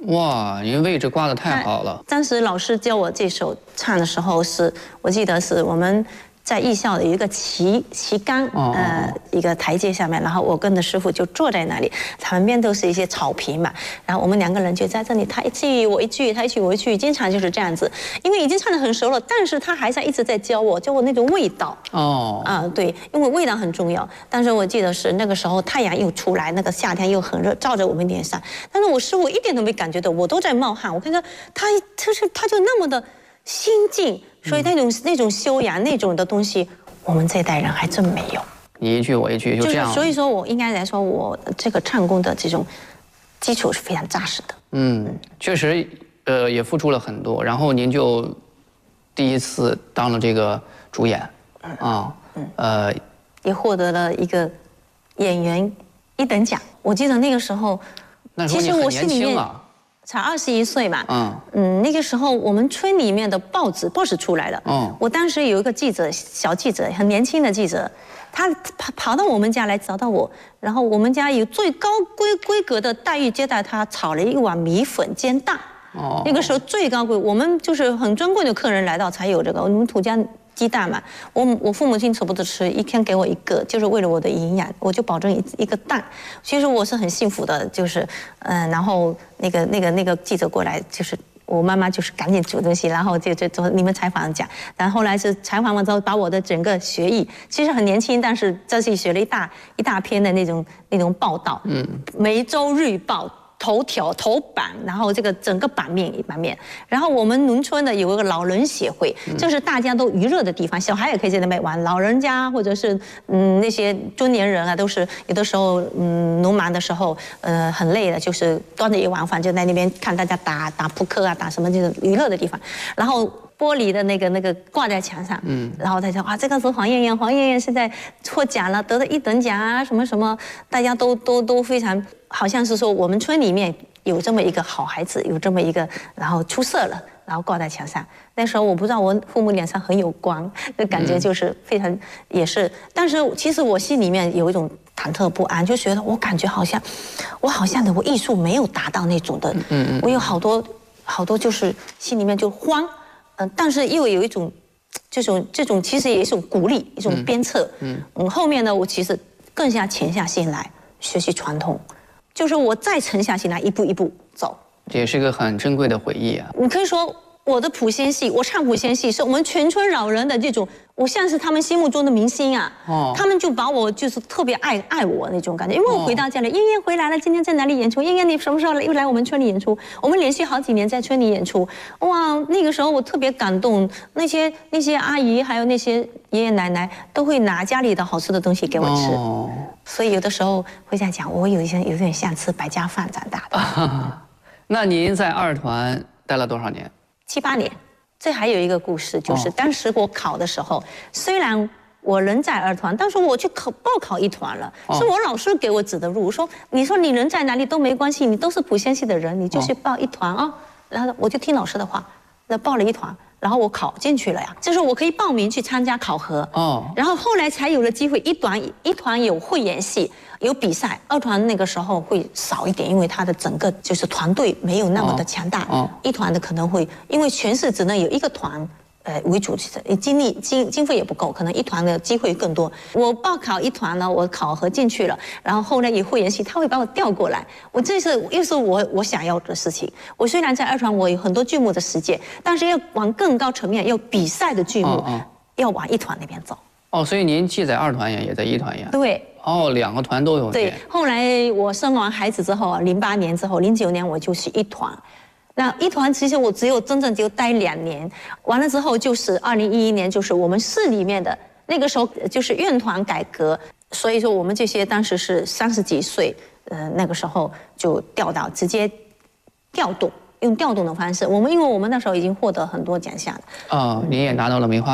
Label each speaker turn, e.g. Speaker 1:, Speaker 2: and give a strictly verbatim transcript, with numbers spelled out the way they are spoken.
Speaker 1: 哇，您位置挂得太好了。
Speaker 2: 当时老师教我这首唱的时候是，我记得是我们。 在艺校的有一个旗旗杆，呃，一个台阶下面，然后我跟着师傅就坐在那里，旁边都是一些草坪嘛，然后我们两个人就在这里，他一句我一句，他一句我一句，经常就是这样子。因为已经唱得很熟了，但是他还在一直在教我，教我那种味道。哦，啊，对，因为味道很重要。但是我记得是那个时候太阳又出来，那个夏天又很热，照着我们脸上，但是我师傅一点都没感觉到，我都在冒汗。我看到他，就是他就那么的心静。 所以那种那种修养那种的东西，我们这代人还真没有。
Speaker 1: 你一句我一句就这样。
Speaker 2: 所以说我应该来说，我这个唱功的这种基础是非常扎实的。嗯，
Speaker 1: 确实，呃，也付出了很多。然后您就第一次当了这个主演，啊，呃，
Speaker 2: 也获得了一个演员一等奖。我记得那个时候，
Speaker 1: 那时候你很年轻啊。
Speaker 2: 才二十一岁嘛，嗯嗯，那个时候我们村里面的报纸报纸出来了，嗯，我当时有一个记者，小记者，很年轻的记者，他跑跑到我们家来找到我，然后我们家有最高规规格的待遇接待他，炒了一碗米粉煎蛋，哦，那个时候最高贵，我们就是很尊贵的客人来到才有这个，我们土家。 鸡蛋嘛，我我父母亲舍不得吃，一天给我一个，就是为了我的营养，我就保证一一个蛋。其实我是很幸福的，就是嗯、呃，然后那个那个那个记者过来，就是我妈妈就是赶紧煮东西，然后就就就你们采访讲，然后后来是采访完之后，把我的整个学艺，其实很年轻，但是这是学了一大一大篇的那种那种报道，嗯，梅州日报。 头条头版，然后这个整个版面一版面，然后我们农村的有一个老人协会，这是大家都娱乐的地方，小孩也可以在那边玩，老人家或者是嗯那些中年人啊，都是有的时候嗯农忙的时候，呃很累的，就是端着一碗饭就在那边看大家打打扑克啊，打什么这种娱乐的地方，然后。 玻璃的那个那个挂在墙上，嗯，然后他说啊，这个是黄艳艳，黄艳艳现在获奖了，得了一等奖啊，什么什么，大家都都都非常，好像是说我们村里面有这么一个好孩子，有这么一个，然后出色了，然后挂在墙上。那时候我不知道我父母脸上很有光，那感觉就是非常、嗯、也是，但是其实我心里面有一种忐忑不安，就觉得我感觉好像，我好像的我艺术没有达到那种的，嗯嗯，我有好多好多就是心里面就慌。 嗯，但是又有一种，这种这种其实也是一种鼓励，一种鞭策。嗯嗯，后面呢，我其实更加潜下心来学习传统，就是我再沉下心来，一步一步走。
Speaker 1: 这也是一个很珍贵的回忆啊。
Speaker 2: 你可以说我的普仙戏，我唱普仙戏，是我们全村老人的这种，我像是他们心目中的明星啊。哦。他们就把我就是特别爱爱我那种感觉，因为我回到家里，燕燕回来了，今天在哪里演出？燕燕你什么时候又来我们村里演出？我们连续好几年在村里演出，哇，那个时候我特别感动，那些那些阿姨还有那些爷爷奶奶都会拿家里的好吃的东西给我吃。哦。所以有的时候会在讲，我有一些有点像吃百家饭长大的。啊、
Speaker 1: 那您在二团待了多少年？
Speaker 2: 七八年，这还有一个故事，就是当时我考的时候，虽然我人在二团，但是我去考报考一团了，是我老师给我指的路，说你说你人在哪里都没关系，你都是普仙系的人，你就去报一团啊。然后我就听老师的话，那报了一团，然后我考进去了呀，就是我可以报名去参加考核哦。然后后来才有了机会，一团一团有汇演戏。 有比赛，二团那个时候会少一点，因为他的整个就是团队没有那么的强大。哦哦、一团的可能会，因为全市只能有一个团，呃为主，精力经经费也不够，可能一团的机会更多。我报考一团呢，我考核进去了，然后后来有汇演戏，他会把我调过来。我这是又是我我想要的事情。我虽然在二团我有很多剧目的实践，但是要往更高层面，要比赛的剧目，哦哦、要往一团那边走。哦，
Speaker 1: 所以您既在二团演，也在一团演。
Speaker 2: 对。
Speaker 1: 哦，两个团都有。
Speaker 2: 对，后来我生完孩子之后，零八年之后，零九年我就去一团。那一团其实我只有真正就待两年，完了之后就是二零一一年，就是我们市里面的那个时候就是院团改革，所以说我们这些当时是三十几岁，呃，那个时候就调到直接调动，用调动的方式。我们因为我们那时候已经获得很多奖项了。
Speaker 1: 哦，您也拿到了梅花。